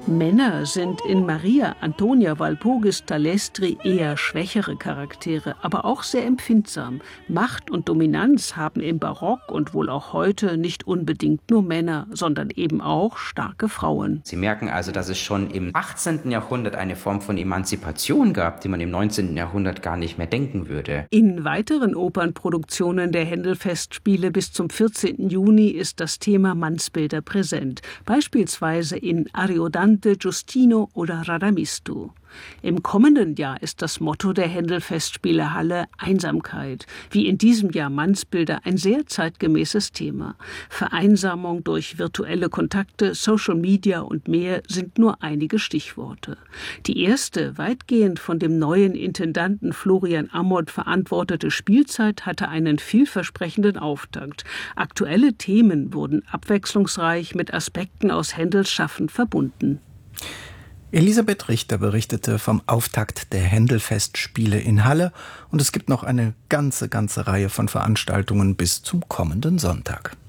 Männer sind in Maria Antonia Walpurgis Dall'Estri eher schwächere Charaktere, aber auch sehr empfindsam. Macht und Dominanz haben im Barock und wohl auch heute nicht unbedingt nur Männer, sondern eben auch starke Frauen. Sie merken also, dass es schon im 18. Jahrhundert eine Form von Emanzipation gab, die man im 19. Jahrhundert gar nicht mehr denken würde. In weiteren Opernproduktionen der Händel-Festspiele bis zum 14. Juni ist das Thema Mannsbilder präsent, beispielsweise in Ariodante, Giustino oder Radamistu. Im kommenden Jahr ist das Motto der Händel-Festspielehalle Einsamkeit. Wie in diesem Jahr Mannsbilder ein sehr zeitgemäßes Thema. Vereinsamung durch virtuelle Kontakte, Social Media und mehr sind nur einige Stichworte. Die erste, weitgehend von dem neuen Intendanten Florian Amott verantwortete Spielzeit hatte einen vielversprechenden Auftakt. Aktuelle Themen wurden abwechslungsreich mit Aspekten aus Händels Schaffen verbunden. Elisabeth Richter berichtete vom Auftakt der Händel-Festspiele in Halle und es gibt noch eine ganze Reihe von Veranstaltungen bis zum kommenden Sonntag.